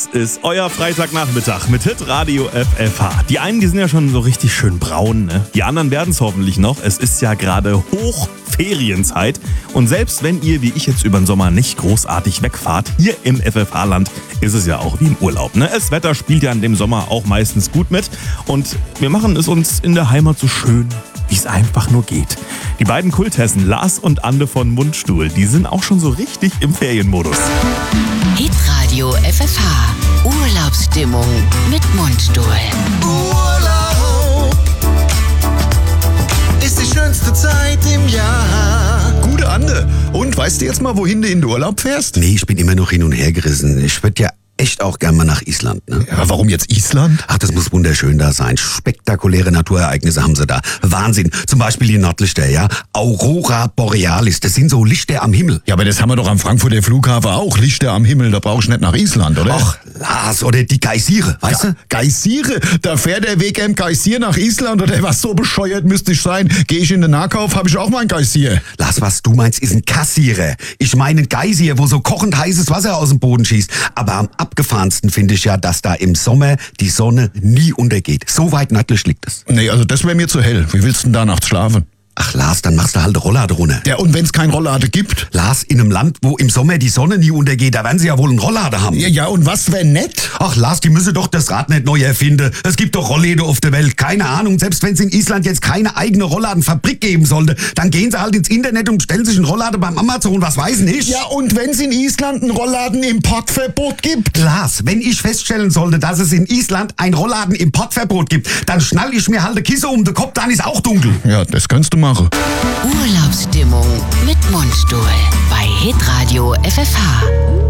ist euer Freitagnachmittag mit Hitradio FFH. Die einen, die sind ja schon so richtig schön braun, ne? Die anderen werden es hoffentlich noch. Es ist ja gerade Hochferienzeit. Und selbst wenn ihr, wie ich jetzt über den Sommer, nicht großartig wegfahrt, hier im FFH-Land ist es ja auch wie im Urlaub, ne? Das Wetter spielt ja in dem Sommer auch meistens gut mit. Und wir machen es uns in der Heimat so schön, wie es einfach nur geht. Die beiden Kulthessen Lars und Ande von Mundstuhl, die sind auch schon so richtig im Ferienmodus. Hitradio FFH. Urlaubsstimmung mit Mundstuhl. Urlaub ist die schönste Zeit im Jahr. Gute Ande. Und weißt du jetzt mal, wohin du in den Urlaub fährst? Nee, ich bin immer noch hin und her gerissen. Ich würde ja echt auch gern mal nach Island, ne? Ja, warum jetzt Island? Ach, das muss wunderschön da sein. Spektakuläre Naturereignisse haben sie da. Wahnsinn. Zum Beispiel die Nordlichter, ja? Aurora Borealis. Das sind so Lichter am Himmel. Ja, aber das haben wir doch am Frankfurter Flughafen auch. Lichter am Himmel, da brauchst du nicht nach Island, oder? Ach, Lars, oder die Geysire, weißt du? Geysire? Da fährt der Weg im Geysir nach Island, oder was? So bescheuert müsste ich sein. Gehe ich in den Nahkauf, habe ich auch mal ein Geysir. Lars, was du meinst, ist ein Kassierer. Ich meine ein Geysir, wo so kochend heißes Wasser aus dem Boden schießt. Aber am abgefahrensten finde ich ja, dass da im Sommer die Sonne nie untergeht. So weit nördlich liegt es. Nee, also das wäre mir zu hell. Wie willst du denn da nachts schlafen? Ach Lars, dann machst du halt eine Rollade runter. Ja, und wenn's kein Rollade gibt? Lars, in einem Land, wo im Sommer die Sonne nie untergeht, da werden sie ja wohl einen Rollade haben. Ja, und was wär nett? Ach Lars, die müssen doch das Rad nicht neu erfinden. Es gibt doch Rollläden auf der Welt. Keine Ahnung, selbst wenn es in Island jetzt keine eigene Rollladenfabrik geben sollte, dann gehen sie halt ins Internet und bestellen sich einen Rolllade beim Amazon, was weiß ich. Ja, und wenn's in Island ein Rollladen-Importverbot gibt? Lars, wenn ich feststellen sollte, dass es in Island ein Rollladen-Importverbot gibt, dann schnall ich mir halt eine Kiste um den Kopf, dann ist auch dunkel. Ja, das kannst du machen. Urlaubsstimmung mit Mundstuhl bei Hitradio FFH.